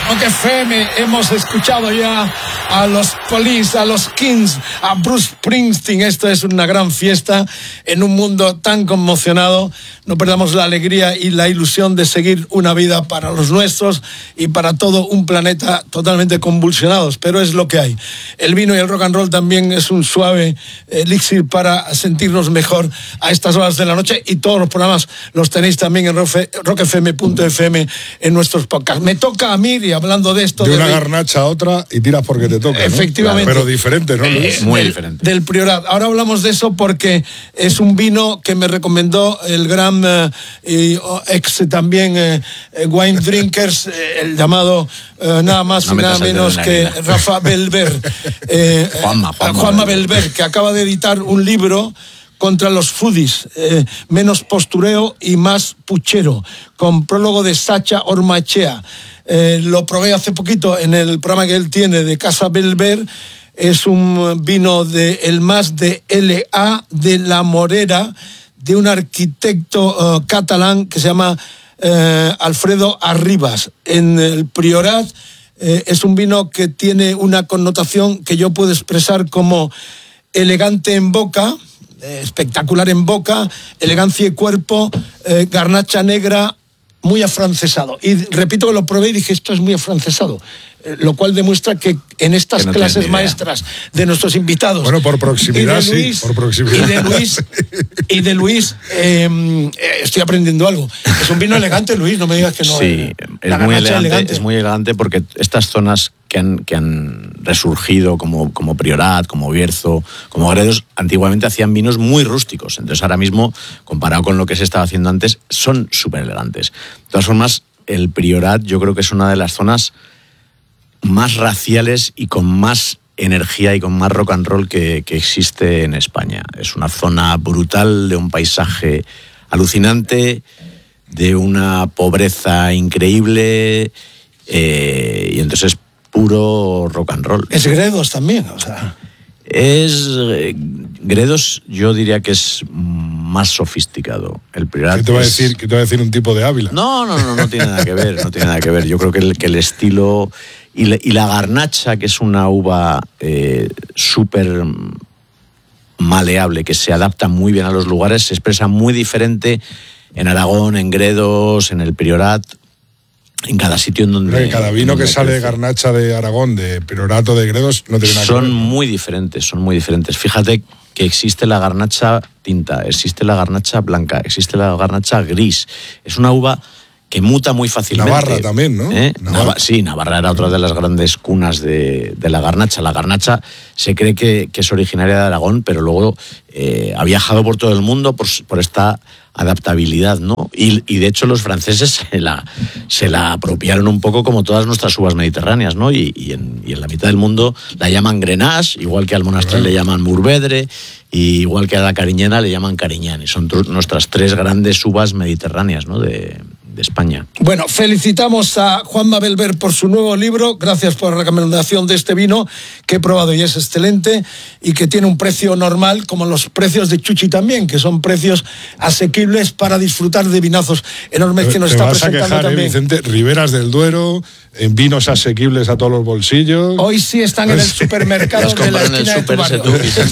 Rock FM hemos escuchado ya a los Police, a los Kings, a Bruce Springsteen. Esto es una gran fiesta en un mundo tan conmocionado. No perdamos la alegría y la ilusión de seguir una vida para los nuestros y para todo un planeta totalmente convulsionados, pero es lo que hay. El vino y el rock and roll también es un suave elixir para sentirnos mejor a estas horas de la noche, y todos los programas los tenéis también en rockfm.fm en nuestros podcasts. Me toca a mí, y hablando de esto... De una garnacha a otra y tiras porque te toca, efectivamente, ¿no? Pero diferente, ¿no? Muy diferente. Del Priorat. Ahora hablamos de eso porque es un vino que me recomendó el gran ex también wine drinkers, el llamado nada más y nada menos que Rafa Belver. Juanma Belver, que acaba de editar un libro contra los foodies, menos postureo y más puchero, con prólogo de Sacha Ormachea. Lo probé hace poquito en el programa que él tiene de Casa Belver. Es un vino de el más de L.A. de la Morera, de un arquitecto catalán que se llama Alfredo Arribas. En el Priorat es un vino que tiene una connotación que yo puedo expresar como elegante en boca, espectacular en boca, elegancia y cuerpo, garnacha negra, muy afrancesado. Y repito que lo probé y dije, esto es muy afrancesado. Lo cual demuestra que en estas clases maestras de nuestros invitados... Bueno, por proximidad, Luis, sí, por proximidad. Y de Luis, estoy aprendiendo algo. Es un vino elegante, Luis, no me digas que no. Sí, es muy elegante porque estas zonas que han resurgido como Priorat, como Bierzo, como Gredos, antiguamente hacían vinos muy rústicos. Entonces ahora mismo, comparado con lo que se estaba haciendo antes, son súper elegantes. De todas formas, el Priorat yo creo que es una de las zonas más raciales y con más energía y con más rock and roll que existe en España. Es una zona brutal, de un paisaje alucinante, de una pobreza increíble, y entonces es puro rock and roll. Es Gredos también, o sea... Gredos yo diría que es más sofisticado. El Priorat ¿Qué te va a decir un tipo de Ávila? No tiene nada que ver, no tiene nada que ver. Yo creo que el estilo y la garnacha, que es una uva súper maleable, que se adapta muy bien a los lugares, se expresa muy diferente en Aragón, en Gredos, en el Priorat, en cada sitio en donde... Cada vino que sale de garnacha de Aragón, de Priorat o de Gredos, no tiene nada que ver. Son muy diferentes. Fíjate que existe la garnacha tinta, existe la garnacha blanca, existe la garnacha gris. Es una uva que muta muy fácilmente. Navarra también, ¿no? Navarra era otra de las grandes cunas de la garnacha. La garnacha se cree que es originaria de Aragón, pero luego ha viajado por todo el mundo por esta adaptabilidad, ¿no? Y de hecho los franceses se la apropiaron un poco, como todas nuestras uvas mediterráneas, ¿no? Y en la mitad del mundo la llaman Grenache, igual que al Monastrell le llaman Mourvèdre, y igual que a la Cariñena le llaman Cariñán, y son nuestras tres grandes uvas mediterráneas, ¿no? de España. Bueno, felicitamos a Juanma Belver por su nuevo libro. Gracias por la recomendación de este vino que he probado y es excelente, y que tiene un precio normal, como los precios de Chuchi también, que son precios asequibles para disfrutar de vinazos enormes que nos está presentando quejar, también. Vicente, Riberas del Duero, en vinos asequibles a todos los bolsillos. Hoy sí están en el supermercado de la esquina de tu barrio.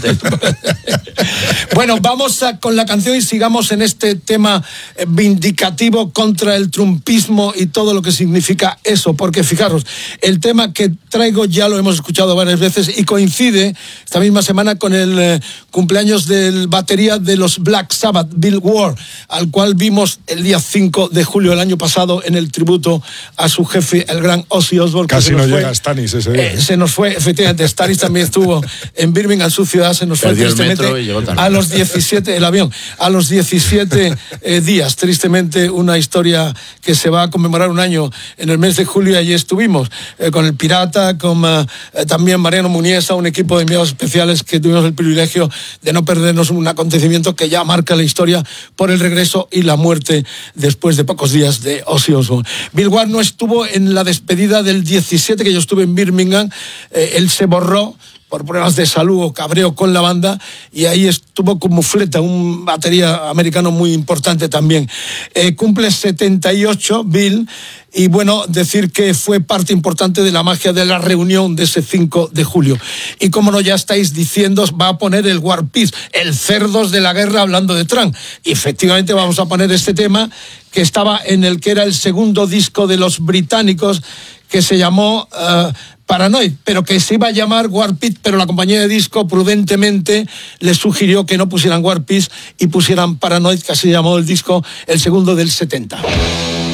Bueno, vamos con la canción y sigamos en este tema vindicativo contra el trumpismo y todo lo que significa eso, porque fijaros, el tema que traigo ya lo hemos escuchado varias veces y coincide esta misma semana con el cumpleaños del batería de los Black Sabbath, Bill Ward, al cual vimos el día 5 de julio del año pasado en el tributo a su jefe, el gran Ozzy Osbourne. Casi no llega Stanis ese día. Se nos fue, efectivamente. Stanis también estuvo en Birmingham, su ciudad. Se nos fue tristemente a los 17, el avión, a los 17 días. Tristemente, una historia que se va a conmemorar un año en el mes de julio. Allí estuvimos con el Pirata, con también Mariano Muniesa, un equipo de enviados especiales que tuvimos el privilegio de no perdernos un acontecimiento que ya marca la historia por el regreso y la muerte después de pocos días de Ozzy Osbourne. Bill Ward no estuvo en la despedida del 17, que yo estuve en Birmingham. Él se borró por problemas de salud o cabreo con la banda, y ahí estuvo como Fleta, un batería americano muy importante también. Cumple 78, Bill, y bueno, decir que fue parte importante de la magia de la reunión de ese 5 de julio. Y como no, ya estáis diciendo, va a poner el War Piece, el Cerdos de la Guerra, hablando de Trump. Y efectivamente vamos a poner este tema que estaba en el que era el segundo disco de los británicos, que se llamó Paranoid, pero que se iba a llamar War Piece, pero la compañía de disco prudentemente les sugirió que no pusieran War Piece y pusieran Paranoid, que así llamó el disco, el segundo del 70.